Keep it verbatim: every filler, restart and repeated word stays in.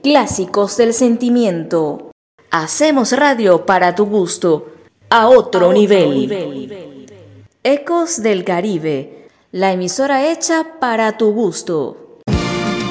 Clásicos del sentimiento. Hacemos radio para tu gusto, a otro, a otro nivel. nivel. Ecos del Caribe, la emisora hecha para tu gusto.